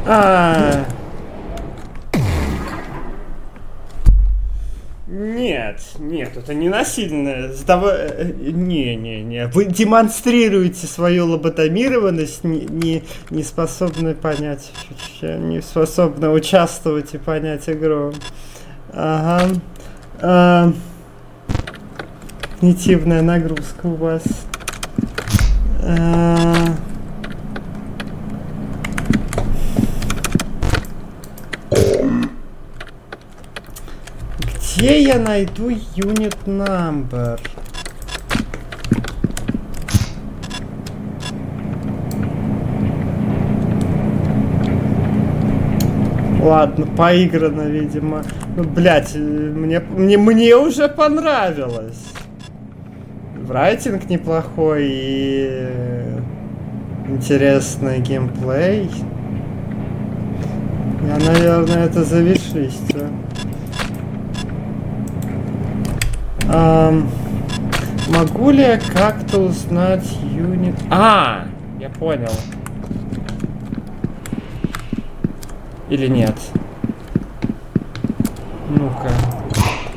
Нет, это не насильно. Не. Вы демонстрируете свою лоботомированность, не способны понять, не способны участвовать и понять игру. Ага. Когнитивная нагрузка у вас. Где я найду unit number? Ладно, поиграно, видимо. Ну, блять, мне уже понравилось. Райтинг неплохой и интересный геймплей. Я, наверное, это за виш-листью. Могу ли я как-то узнать юнит... Я понял. Или нет? Ну-ка.